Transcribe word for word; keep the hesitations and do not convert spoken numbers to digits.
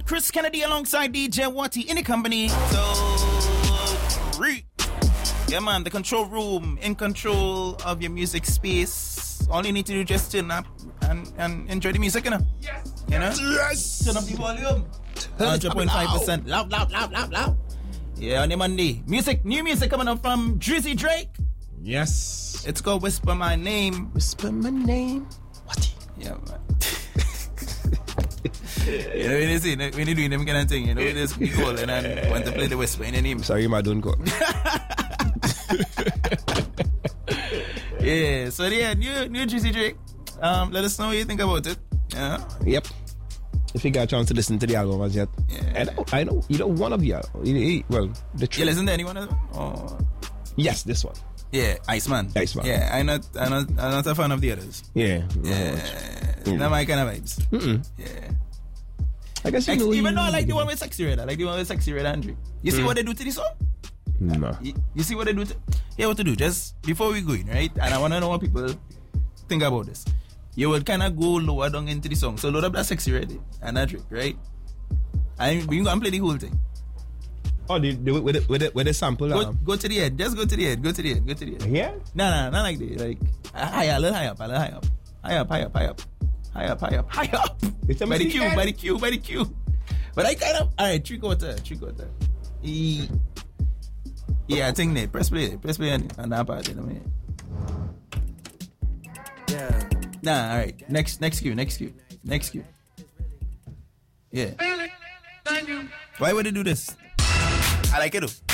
Chris Kennedy alongside D J Watty in the company. So, three. Yeah, man, the control room, in control of your music space. All you need to do is just turn up and, and enjoy the music, you know? Yes. You know? Yes. Turn up the volume. one hundred point five percent. Loud, loud, loud, loud, loud. Yeah, on the Monday. Music, new music coming up from Drizzy Drake. Yes. It's called Whisper My Name. Whisper my name. What? Yeah, man. You know, when you see, when you doing them kind of thing, you know, just be cool and I want to play the whisper in your name. Sorry, my don't go. Yeah, so yeah, new new Drizzy Drake. Um, let us know what you think about it. Yeah. Yep. If you got a chance to listen to the album as yet. Yeah. I know, I know. You know one of the album. You- you- Well, the You listen to anyone else? Oh. Yes, this one. Yeah, Iceman. Iceman. Yeah, I'm not, I'm not, I'm not a fan of the others. Yeah. Yeah, Mm. not my kind of vibes. Mm-mm. Yeah. I guess you Ex- know. even you- though I like the one with Sexy Red, I like the one with Sexy Red Andrew. You see Mm. what they do to this song? No. You, you see what they do to? Yeah, what to do? Just before we go in, right? And I want to know what people think about this. You would kind of go lower down into the song. So load up that Sexy Red and that trick, right? And we gonna play the whole thing. Oh, the, the, with, the, with, the, with the sample. Go, Um, go to the end. Just go to the end. Go to the end. Go to the end. yeah? No, no, not like that. Like higher, a little high up, a little high up, high up, high up, high up, high up, high up, high up. It's a By the mistake, cue, eh? by the cue, by the cue. But I kind of all right. Three quarter, three quarter. E- Yeah, I think they press play, press play on, on that part. You know what I mean? Yeah. Nah, all right. Next, next cue, next cue, next cue. Yeah. Why would they do this? I like it though.